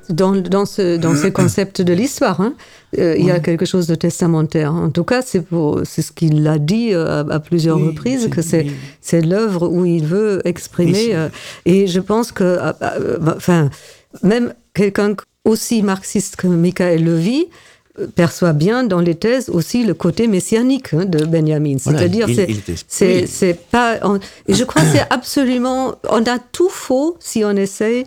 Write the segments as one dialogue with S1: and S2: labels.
S1: dans ces concepts de l'histoire. Hein. Il y a quelque chose de testamentaire. En tout cas, c'est ce qu'il a dit à plusieurs reprises, que c'est l'œuvre où il veut exprimer. Et je pense que, même quelqu'un aussi marxiste que Michael Levy perçoit bien dans les thèses aussi le côté messianique de Benjamin. C'est-à-dire, c'est pas... Et je crois que c'est absolument... On a tout faux si on essaie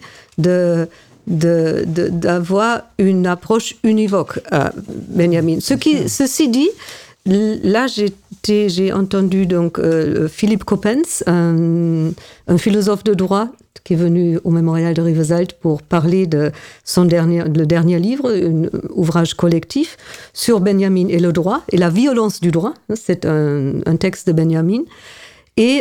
S1: d'avoir une approche univoque à Benjamin. Ceci dit, là, j'ai entendu donc Philippe Coppens, un philosophe de droit qui est venu au Mémorial de Rivesaltes pour parler de le dernier livre, un ouvrage collectif sur Benjamin et le droit et la violence du droit. C'est un texte de Benjamin. Et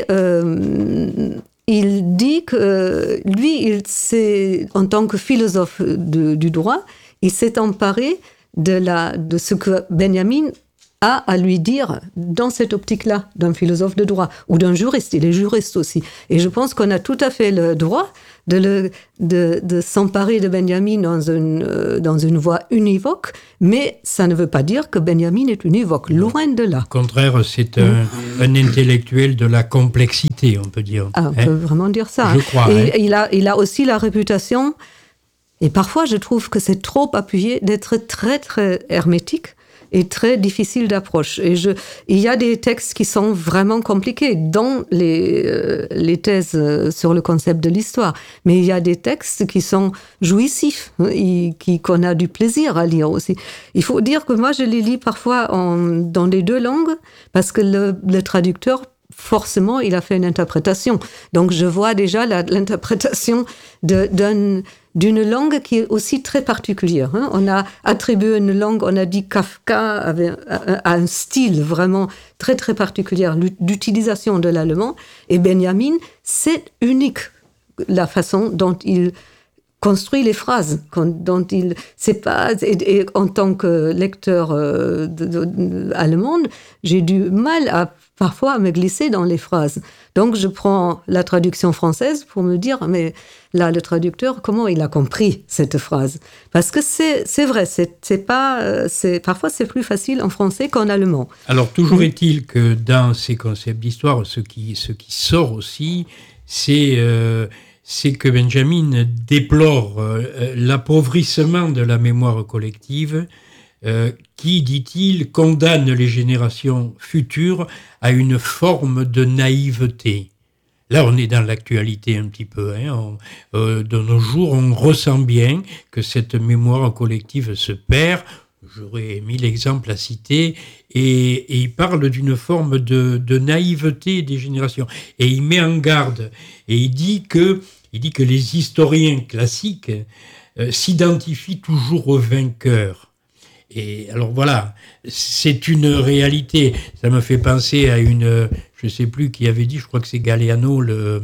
S1: il dit que lui, en tant que philosophe du droit, il s'est emparé de ce que Benjamin a à lui dire dans cette optique-là, d'un philosophe de droit ou d'un juriste. Il est juriste aussi. Et je pense qu'on a tout à fait le droit de s'emparer de Benjamin dans une voie univoque, mais ça ne veut pas dire que Benjamin est univoque, loin de là.
S2: Au contraire, c'est un intellectuel de la complexité, on peut dire.
S1: On peut vraiment dire ça.
S2: Je crois.
S1: Et il a aussi la réputation, et parfois je trouve que c'est trop appuyé, d'être très très hermétique et très difficile d'approche. Et il y a des textes qui sont vraiment compliqués dans les thèses sur le concept de l'histoire. Mais il y a des textes qui sont jouissifs, qu'on a du plaisir à lire aussi. Il faut dire que moi, je les lis parfois dans les deux langues, parce que le traducteur, forcément, il a fait une interprétation. Donc, je vois déjà l'interprétation d'une langue qui est aussi très particulière. Hein. On a attribué une langue, on a dit Kafka avait un style vraiment très très particulier d'utilisation de l'allemand. Et Benjamin, c'est unique la façon dont il construit les phrases, c'est pas, et en tant que lecteur allemand, j'ai du mal parfois à me glisser dans les phrases. Donc je prends la traduction française pour me dire, mais là, le traducteur, comment il a compris cette phrase? Parce que c'est vrai, parfois c'est plus facile en français qu'en allemand.
S2: Alors toujours est-il que dans ces concepts d'histoire, ce qui sort aussi, c'est que Benjamin déplore l'appauvrissement de la mémoire collective qui, dit-il, condamne les générations futures à une forme de naïveté. Là, on est dans l'actualité un petit peu. De nos jours, on ressent bien que cette mémoire collective se perd. J'aurais 1000 exemples à citer, et il parle d'une forme de naïveté des générations. Et il met en garde, et il dit que les historiens classiques s'identifient toujours aux vainqueurs. Et alors voilà, c'est une réalité. Ça me fait penser à je ne sais plus qui avait dit, je crois que c'est Galeano, le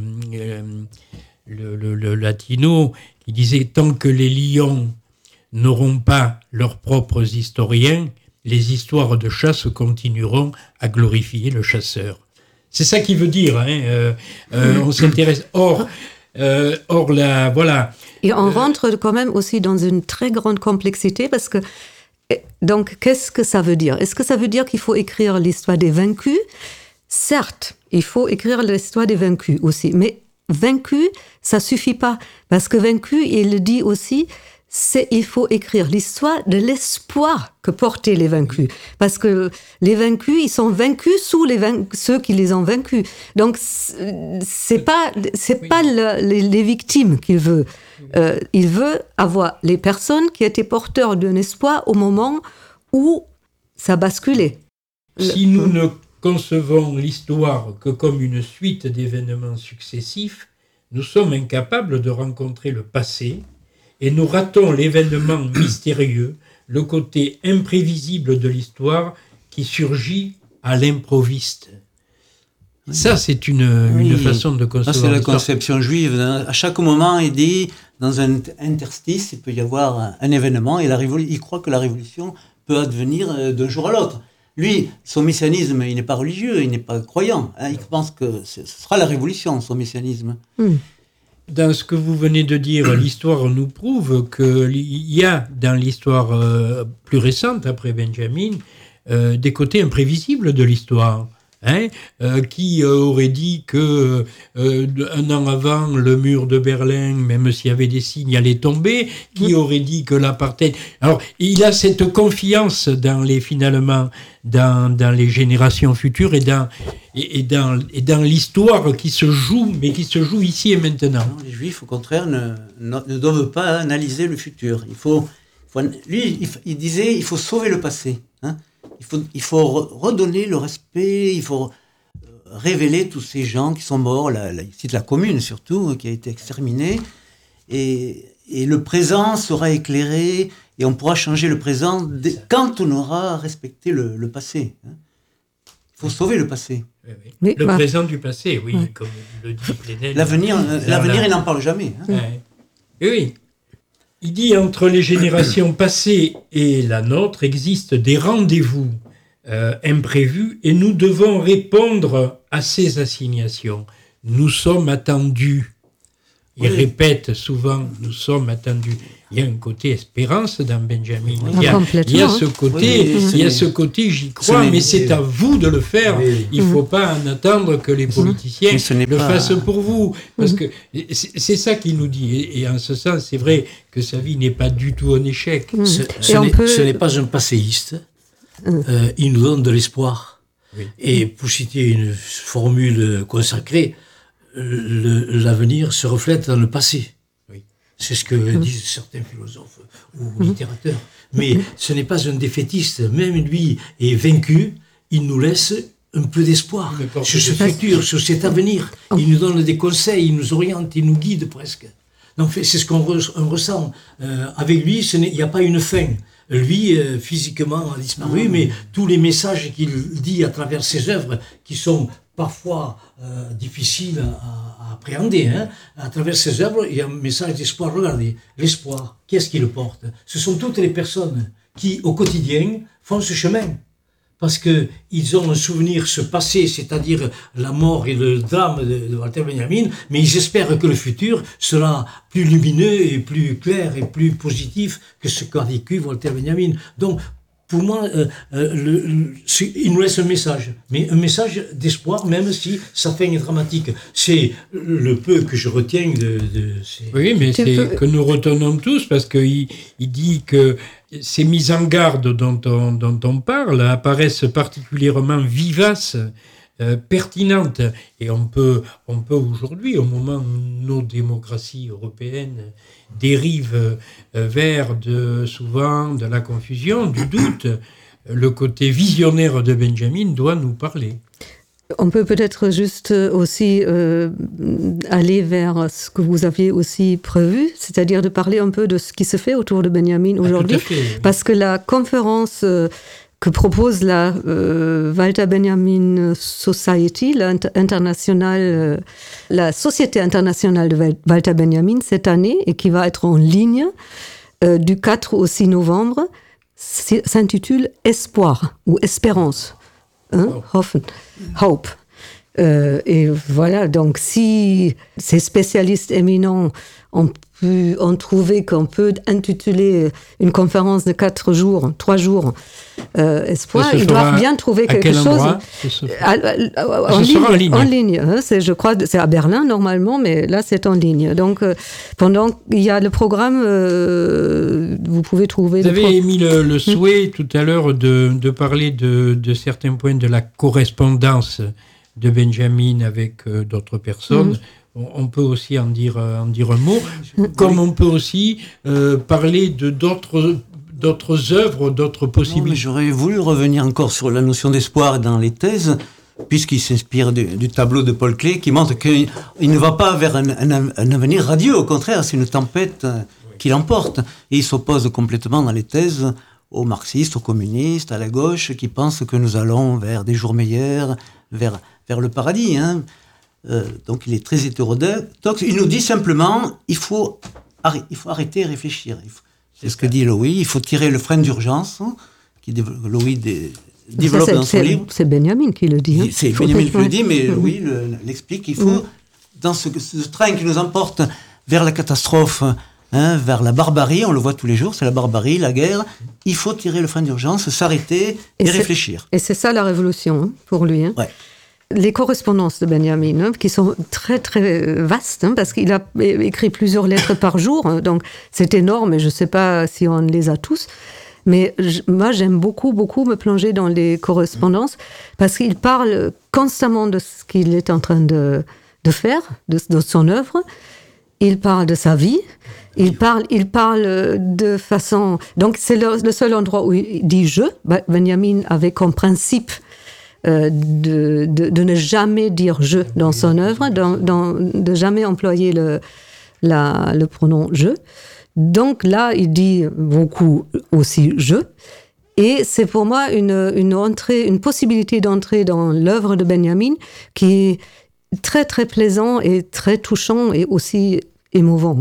S2: latino, qui disait « Tant que les lions n'auront pas leurs propres historiens, les histoires de chasse continueront à glorifier le chasseur. » C'est ça qu'il veut dire. On s'intéresse. Or, voilà.
S1: Et on rentre quand même aussi dans une très grande complexité, parce que, donc, qu'est-ce que ça veut dire? Est-ce que ça veut dire qu'il faut écrire l'histoire des vaincus? Certes, il faut écrire l'histoire des vaincus aussi, mais vaincu, ça suffit pas, parce que vaincu, il le dit aussi, il faut écrire l'histoire de l'espoir que portaient les vaincus. Parce que les vaincus, ils sont vaincus sous ceux qui les ont vaincus. Donc, c'est pas les victimes qu'il veut. Il veut avoir les personnes qui étaient porteurs d'un espoir au moment où ça basculait.
S2: Si nous ne concevons l'histoire que comme une suite d'événements successifs, nous sommes incapables de rencontrer le passé, et nous ratons l'événement mystérieux, le côté imprévisible de l'histoire qui surgit à l'improviste. Ça, c'est une façon de concevoir
S3: c'est la
S2: l'histoire.
S3: conception juive. À chaque moment, il dit, dans un interstice, il peut y avoir un événement, et il croit que la révolution peut advenir d'un jour à l'autre. Lui, son messianisme, il n'est pas religieux, il n'est pas croyant. Il pense que ce sera la révolution, son messianisme.
S2: dans ce que vous venez de dire, l'histoire nous prouve qu'il y a dans l'histoire plus récente, après Benjamin, des côtés imprévisibles de l'histoire. Qui aurait dit que un an avant le mur de Berlin, même s'il y avait des signes, allait tomber, qui aurait dit que l'apartheid... Alors, il a cette confiance dans les générations futures et dans l'histoire qui se joue, mais qui se joue ici et maintenant.
S3: Non, les Juifs, au contraire, ne doivent pas analyser le futur. Lui, il disait, il faut sauver le passé. Il faut redonner le respect, il faut révéler tous ces gens qui sont morts, ici de la commune surtout, qui a été exterminée, et le présent sera éclairé, et on pourra changer le présent quand on aura respecté le passé. Il faut sauver le passé.
S2: Oui. Le présent du passé, oui, comme le dit Plenel.
S3: L'avenir, il n'en parle jamais.
S2: Oui. Il dit, entre les générations passées et la nôtre existent des rendez-vous imprévus et nous devons répondre à ces assignations. Nous sommes attendus. Il répète souvent, nous sommes attendus. Il y a un côté espérance dans Benjamin. Il y a ce côté, j'y crois, mais c'est à vous de le faire. Il ne faut pas en attendre que les politiciens le fassent pour vous. Parce que c'est ça qu'il nous dit. Et en ce sens, c'est vrai que sa vie n'est pas du tout un échec.
S4: Ce n'est pas un passéiste. Il nous donne de l'espoir. Oui. Et pour citer une formule consacrée, l'avenir se reflète dans le passé. Oui. C'est ce que disent certains philosophes ou littérateurs. Mais ce n'est pas un défaitiste. Même lui est vaincu, il nous laisse un peu d'espoir sur ce futur, sur cet avenir. Il nous donne des conseils, il nous oriente, il nous guide presque. Donc c'est ce qu'on ressent. Avec lui, il n'y a pas une fin. Lui, physiquement, a disparu, mais tous les messages qu'il dit à travers ses œuvres, qui sont parfois difficiles à appréhender, à travers ses œuvres, il y a un message d'espoir. Regardez, l'espoir, qu'est-ce qui le porte ? Ce sont toutes les personnes qui, au quotidien, font ce chemin. Parce qu'ils ont un souvenir, ce passé, c'est-à-dire la mort et le drame de Walter Benjamin, mais ils espèrent que le futur sera plus lumineux et plus clair et plus positif que ce qu'a vécu Walter Benjamin. Donc, pour moi, il nous laisse un message, mais un message d'espoir, même si sa fin est dramatique. C'est le peu que je retiens de ces...
S2: Oui, mais c'est que nous retenons tous, parce qu'il dit que ces mises en garde dont on parle apparaissent particulièrement vivaces, pertinentes. Et on peut aujourd'hui, au moment où nos démocraties européennes dérivent vers souvent de la confusion, du doute, le côté visionnaire de Benjamin doit nous parler.
S1: On peut peut-être juste aussi aller vers ce que vous aviez aussi prévu, c'est-à-dire de parler un peu de ce qui se fait autour de Benjamin aujourd'hui, parce que la conférence que propose la Walter Benjamin Society, la Société internationale de Walter Benjamin cette année, et qui va être en ligne du 4 au 6 novembre, s'intitule Espoir ou Espérance. Hope. Et voilà, donc si ces spécialistes éminents ont trouvé qu'on peut intituler une conférence de 3 jours, Espoir, ils doivent bien trouver quelque chose. En ligne. Je crois, c'est à Berlin normalement, mais là c'est en ligne. Donc pendant qu'il y a le programme, vous pouvez trouver.
S2: Vous avez émis le souhait tout à l'heure de parler de certains points de la correspondance de Benjamin avec d'autres personnes. On peut aussi en dire un mot, comme on peut aussi parler de d'autres œuvres, d'autres possibilités.
S3: J'aurais voulu revenir encore sur la notion d'espoir dans les thèses, puisqu'il s'inspire du tableau de Paul Klee, qui montre qu'il ne va pas vers un avenir radieux, au contraire, c'est une tempête qui l'emporte. Et il s'oppose complètement dans les thèses aux marxistes, aux communistes, à la gauche, qui pensent que nous allons vers des jours meilleurs, vers le paradis. Donc il est très hétérodoxe. Il nous dit simplement, il faut arrêter et réfléchir. C'est ce que dit Lowy. Il faut tirer le frein d'urgence, Lowy développe dans son livre.
S1: C'est Benjamin qui le dit.
S3: C'est Benjamin qui le dit, mais Lowy l'explique. Il faut dans ce train qui nous emporte vers la catastrophe, vers la barbarie, on le voit tous les jours, c'est la barbarie, la guerre. Il faut tirer le frein d'urgence, s'arrêter et réfléchir.
S1: Et c'est ça la révolution, pour lui.
S3: Ouais.
S1: Les correspondances de Benjamin, qui sont très très vastes, parce qu'il a écrit plusieurs lettres par jour, donc c'est énorme et je ne sais pas si on les a tous. Mais moi, j'aime beaucoup me plonger dans les correspondances parce qu'il parle constamment de ce qu'il est en train de faire, de son œuvre. Il parle de sa vie. Il parle de façon... Donc, c'est le seul endroit où il dit « je ». Benjamin avait comme principe de ne jamais dire « je » dans son œuvre, de jamais employer le pronom « je ». Donc là, il dit beaucoup aussi « je ». Et c'est pour moi une possibilité d'entrer dans l'œuvre de Benjamin qui est très, très plaisant et très touchant et aussi émouvant,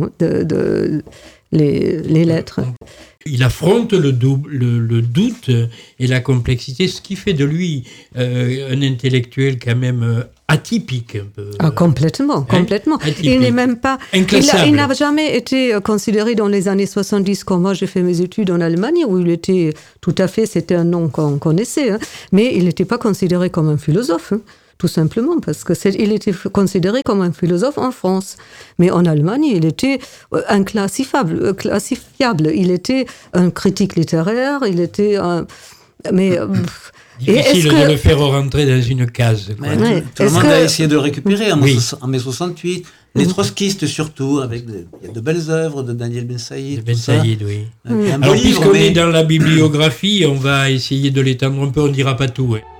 S1: les lettres.
S2: Il affronte le doute et la complexité, ce qui fait de lui un intellectuel quand même atypique un peu.
S1: Ah, complètement. Atypique. Il n'est même pas... Il n'a jamais été considéré dans les années 70, quand moi j'ai fait mes études en Allemagne, où il était tout à fait, c'était un nom qu'on connaissait, mais il n'était pas considéré comme un philosophe. Tout simplement, parce qu'il était considéré comme un philosophe en France. Mais en Allemagne, il était inclassifiable. Il était un critique littéraire, il était un... Mais...
S2: Difficile de le faire rentrer dans une case.
S3: Tout le monde a essayé de le récupérer en mai 68. Les trotskistes surtout, avec il y a de belles œuvres de Daniel Ben Saïd.
S2: Ben Saïd, oui.
S3: Un
S2: Alors,
S3: livre,
S2: puisqu'on est dans la bibliographie, on va essayer de l'étendre un peu, on ne dira pas tout.